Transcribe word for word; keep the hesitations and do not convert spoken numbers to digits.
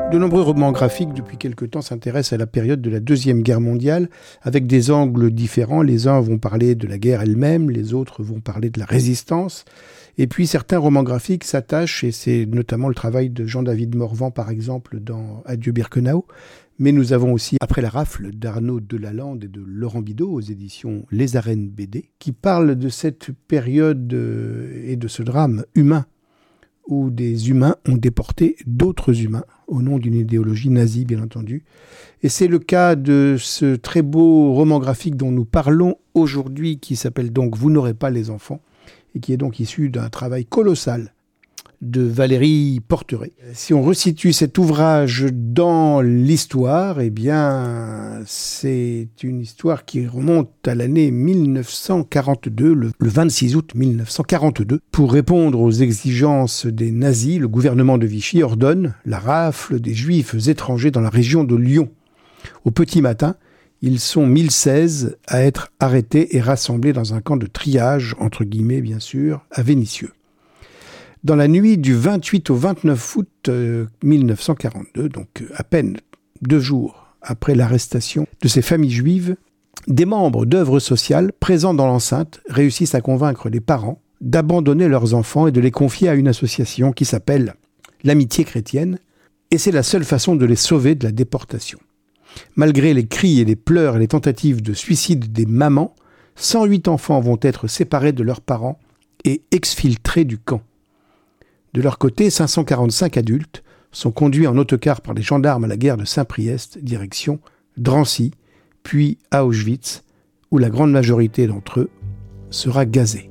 De nombreux romans graphiques, depuis quelque temps, s'intéressent à la période de la Deuxième Guerre mondiale, avec des angles différents. Les uns vont parler de la guerre elle-même, les autres vont parler de la résistance. Et puis certains romans graphiques s'attachent, et c'est notamment le travail de Jean-David Morvan, par exemple, dans Adieu Birkenau. Mais nous avons aussi Après la rafle d'Arnaud Delalande et de Laurent Bidault aux éditions Les Arènes B D, qui parlent de cette période et de ce drame humain où des humains ont déporté d'autres humains au nom d'une idéologie nazie, bien entendu. Et c'est le cas de ce très beau roman graphique dont nous parlons aujourd'hui, qui s'appelle donc « Vous n'aurez pas les enfants », et qui est donc issu d'un travail colossal de Valérie Porteret. Si on resitue cet ouvrage dans l'histoire, eh bien, c'est une histoire qui remonte à l'année mille neuf cent quarante-deux, le, le vingt-six août mille neuf cent quarante-deux. Pour répondre aux exigences des nazis, le gouvernement de Vichy ordonne la rafle des juifs étrangers dans la région de Lyon. Au petit matin, ils sont mille seize à être arrêtés et rassemblés dans un camp de triage, entre guillemets bien sûr, à Vénissieux. Dans la nuit du vingt-huit au vingt-neuf août euh, mille neuf cent quarante-deux, donc à peine deux jours après l'arrestation de ces familles juives, des membres d'œuvres sociales présents dans l'enceinte réussissent à convaincre les parents d'abandonner leurs enfants et de les confier à une association qui s'appelle l'Amitié chrétienne, et c'est la seule façon de les sauver de la déportation. Malgré les cris et les pleurs et les tentatives de suicide des mamans, cent huit enfants vont être séparés de leurs parents et exfiltrés du camp. De leur côté, cinq cent quarante-cinq adultes sont conduits en autocar par les gendarmes à la gare de Saint-Priest, direction Drancy, puis à Auschwitz, où la grande majorité d'entre eux sera gazée.